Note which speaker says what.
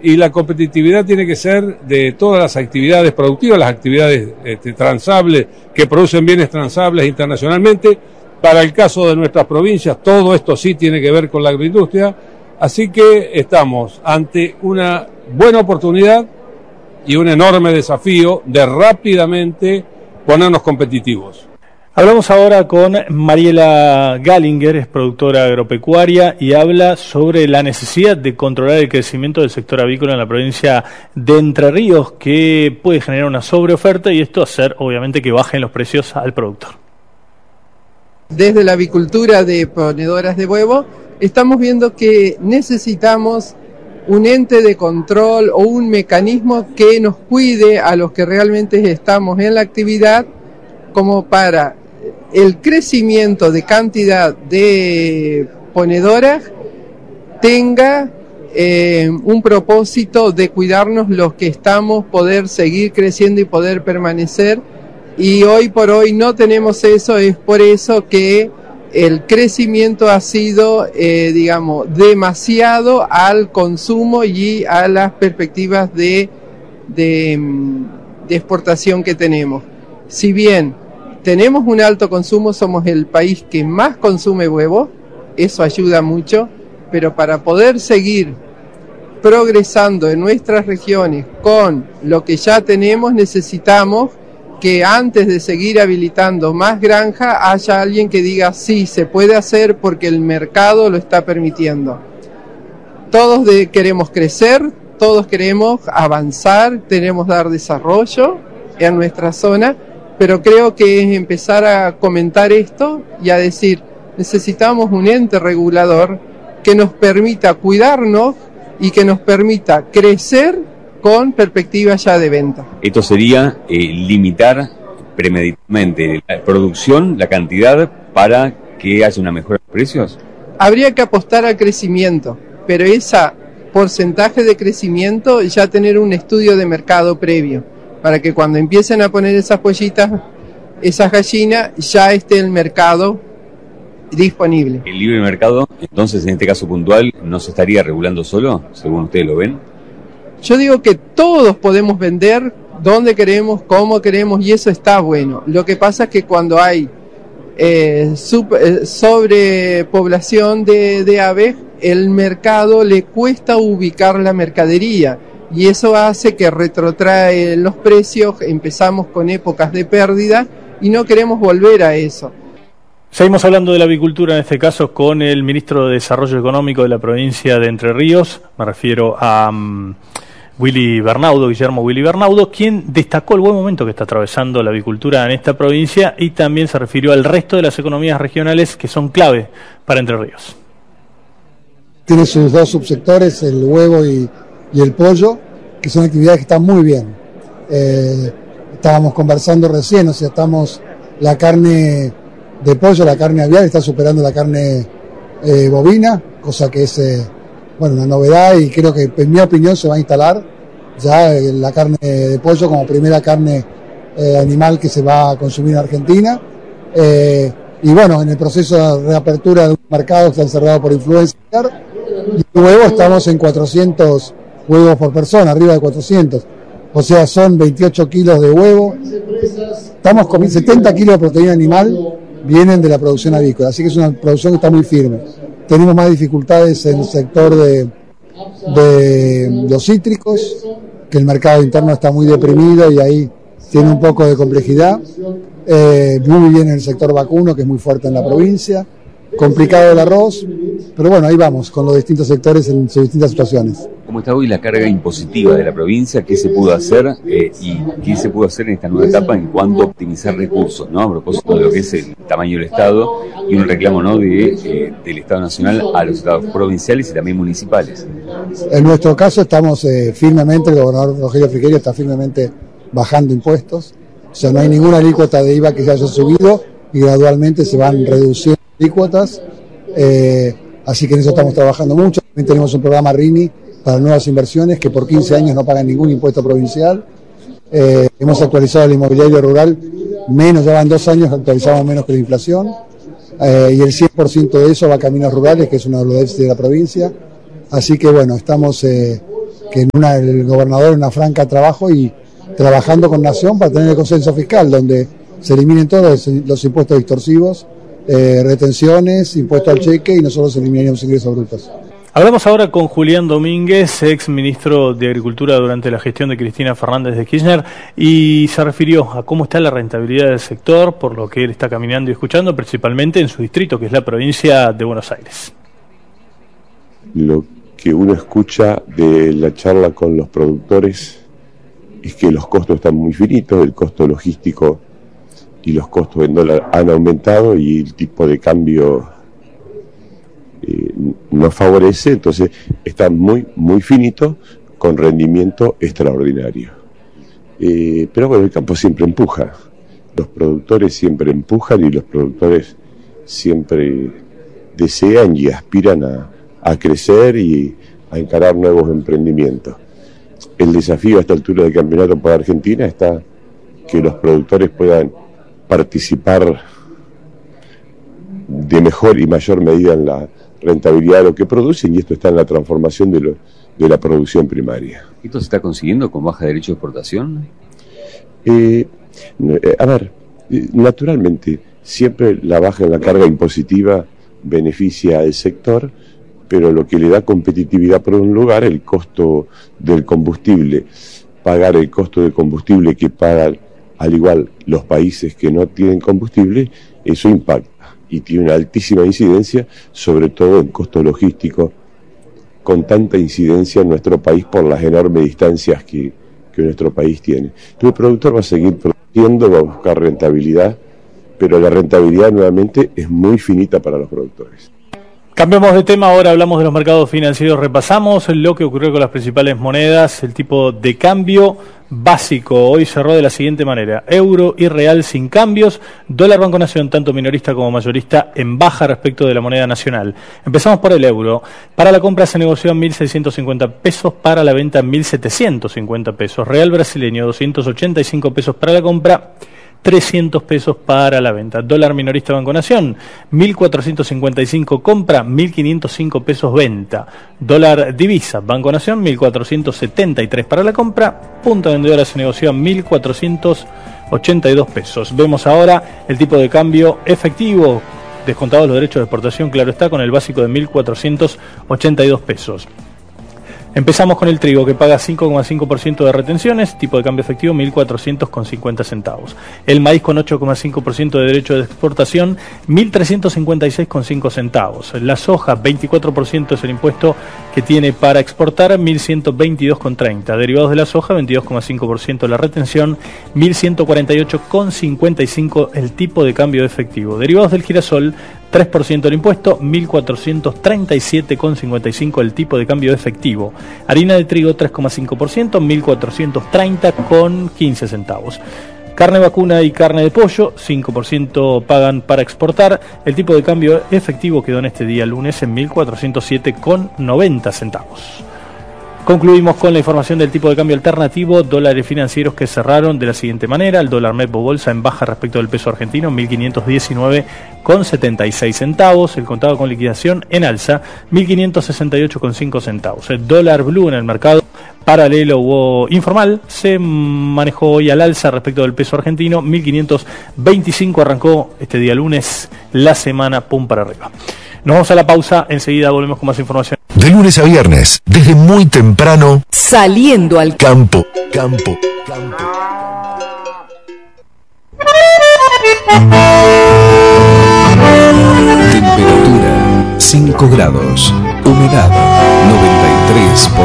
Speaker 1: Y la competitividad tiene que ser de todas las actividades productivas, las actividades transables, que producen bienes transables internacionalmente. Para el caso de nuestras provincias, todo esto sí tiene que ver con la agroindustria. Así que estamos ante una buena oportunidad y un enorme desafío de rápidamente ponernos competitivos.
Speaker 2: Hablamos ahora con Mariela Gallinger, es productora agropecuaria y habla sobre la necesidad de controlar el crecimiento del sector avícola en la provincia de Entre Ríos, que puede generar una sobreoferta y esto hacer obviamente que bajen los precios al productor.
Speaker 3: Desde la avicultura de ponedoras de huevo, estamos viendo que necesitamos un ente de control o un mecanismo que nos cuide a los que realmente estamos en la actividad, como para el crecimiento de cantidad de ponedoras tenga un propósito de cuidarnos los que estamos, poder seguir creciendo y poder permanecer. Y hoy por hoy no tenemos eso, es por eso que el crecimiento ha sido, demasiado al consumo y a las perspectivas de exportación que tenemos. Si bien tenemos un alto consumo, somos el país que más consume huevos, eso ayuda mucho, pero para poder seguir progresando en nuestras regiones con lo que ya tenemos, necesitamos que antes de seguir habilitando más granja haya alguien que diga sí, se puede hacer porque el mercado lo está permitiendo. Todos queremos crecer, todos queremos avanzar, queremos dar desarrollo en nuestra zona, pero creo que es empezar a comentar esto y a decir, necesitamos un ente regulador que nos permita cuidarnos y que nos permita crecer con perspectiva ya de venta.
Speaker 4: Esto sería limitar premeditadamente la producción, la cantidad, para que haya una mejora de precios.
Speaker 3: Habría que apostar al crecimiento, pero ese porcentaje de crecimiento ya tener un estudio de mercado previo, para que cuando empiecen a poner esas pollitas, esas gallinas, ya esté el mercado disponible.
Speaker 4: ¿El libre mercado, entonces, en este caso puntual, no se estaría regulando solo, según ustedes lo ven?
Speaker 3: Yo digo que todos podemos vender donde queremos, cómo queremos, y eso está bueno. Lo que pasa es que cuando hay sobrepoblación de aves, el mercado le cuesta ubicar la mercadería, y eso hace que retrotrae los precios, empezamos con épocas de pérdida, y no queremos volver a eso.
Speaker 2: Seguimos hablando de la avicultura, en este caso con el ministro de Desarrollo Económico de la provincia de Entre Ríos, me refiero a Guillermo Willy Bernaudo, quien destacó el buen momento que está atravesando la avicultura en esta provincia y también se refirió al resto de las economías regionales que son clave para Entre Ríos.
Speaker 5: Tiene sus dos subsectores, el huevo y el pollo, que son actividades que están muy bien. Estábamos conversando recién, o sea, la carne de pollo, la carne aviar está superando la carne bovina, cosa que es una novedad, y creo que en mi opinión se va a instalar ya la carne de pollo como primera carne animal que se va a consumir en Argentina. Y bueno, en el proceso de reapertura de un mercado que está cerrado por influencia, y luego estamos en 400 huevos por persona, arriba de 400. O sea, son 28 kilos de huevo. Estamos con 70 kilos de proteína animal, vienen de la producción avícola, así que es una producción que está muy firme. Tenemos más dificultades en el sector de los cítricos, que el mercado interno está muy deprimido y ahí tiene un poco de complejidad. Muy bien en el sector vacuno, que es muy fuerte en la provincia. Complicado el arroz, pero bueno, ahí vamos con los distintos sectores en sus distintas situaciones.
Speaker 4: ¿Cómo está hoy la carga impositiva de la provincia? ¿Qué se pudo hacer y qué se pudo hacer en esta nueva etapa en cuanto a optimizar recursos, ¿no? A propósito de lo que es el tamaño del Estado y un reclamo, ¿no?, del Estado Nacional a los estados provinciales y también municipales.
Speaker 5: En nuestro caso estamos firmemente, el gobernador Rogelio Frigerio está firmemente bajando impuestos, o sea, no hay ninguna alícuota de IVA que se haya subido y gradualmente se van reduciendo alícuotas, así que en eso estamos trabajando mucho. También tenemos un programa RINI para nuevas inversiones que por 15 años no pagan ningún impuesto provincial. Hemos actualizado el inmobiliario rural, ya van 2 años actualizamos menos que la inflación, y el 100% de eso va a caminos rurales, que es uno de los déficits de la provincia. Así que bueno, estamos que el gobernador en una franca trabajo y trabajando con Nación para tener el consenso fiscal, donde se eliminen todos los impuestos distorsivos, retenciones, impuesto al cheque, y nosotros eliminaríamos ingresos brutos.
Speaker 2: Hablamos ahora con Julián Domínguez, ex ministro de Agricultura durante la gestión de Cristina Fernández de Kirchner, y se refirió a cómo está la rentabilidad del sector, por lo que él está caminando y escuchando, principalmente en su distrito, que es la provincia de Buenos Aires.
Speaker 6: Lo que uno escucha de la charla con los productores es que los costos están muy finitos, el costo logístico y los costos en dólar han aumentado y el tipo de cambio no favorece, entonces están muy finitos con rendimiento extraordinario. Pero bueno, el campo siempre empuja, los productores siempre empujan y los productores siempre desean y aspiran a crecer y a encarar nuevos emprendimientos. El desafío a esta altura del campeonato para Argentina está que los productores puedan participar de mejor y mayor medida en la rentabilidad de lo que producen, y esto está en la transformación de la producción primaria.
Speaker 4: ¿Esto se está consiguiendo con baja de derecho de exportación?
Speaker 6: Naturalmente, siempre la baja en la carga impositiva beneficia al sector, pero lo que le da competitividad por un lugar, el costo del combustible, pagar el costo del combustible que pagan al igual los países que no tienen combustible, eso impacta y tiene una altísima incidencia, sobre todo en costo logístico, con tanta incidencia en nuestro país por las enormes distancias que nuestro país tiene. Entonces el productor va a seguir produciendo, va a buscar rentabilidad, pero la rentabilidad nuevamente es muy finita para los productores.
Speaker 2: Cambiamos de tema, ahora hablamos de los mercados financieros, repasamos lo que ocurrió con las principales monedas, el tipo de cambio básico hoy cerró de la siguiente manera: euro y real sin cambios, dólar Banco Nación tanto minorista como mayorista en baja respecto de la moneda nacional. Empezamos por el euro, para la compra se negoció en 1.650 pesos, para la venta en 1.750 pesos, real brasileño 285 pesos para la compra, 300 pesos para la venta. Dólar minorista Banco Nación, 1.455 compra, 1.505 pesos venta. Dólar divisa Banco Nación, 1.473 para la compra. Punta vendedora se negoció a 1.482 pesos. Vemos ahora el tipo de cambio efectivo, descontados los derechos de exportación, claro está, con el básico de 1.482 pesos. Empezamos con el trigo, que paga 5,5% de retenciones, tipo de cambio efectivo 1.400,50 centavos. El maíz con 8,5% de derecho de exportación, 1.356,5 centavos. La soja, 24% es el impuesto que tiene para exportar, 1.122,30. Derivados de la soja, 22,5% la retención, 1.148,55 el tipo de cambio efectivo. Derivados del girasol, 3% el impuesto, 1.437,55 el tipo de cambio efectivo. Harina de trigo 3,5%, 1.430,15 centavos. Carne vacuna y carne de pollo, 5% pagan para exportar. El tipo de cambio efectivo quedó en este día lunes en 1.407,90 centavos. Concluimos con la información del tipo de cambio alternativo, dólares financieros que cerraron de la siguiente manera: el dólar MEP bolsa en baja respecto del peso argentino, 1.519,76 centavos, el contado con liquidación en alza, 1.568,5 centavos. El dólar blue en el mercado paralelo o informal se manejó hoy al alza respecto del peso argentino, 1.525, arrancó este día lunes la semana pum para arriba. Nos vamos a la pausa, enseguida volvemos con más información.
Speaker 7: De lunes a viernes, desde muy temprano,
Speaker 8: saliendo al
Speaker 7: campo. Temperatura 5 grados, humedad 93%.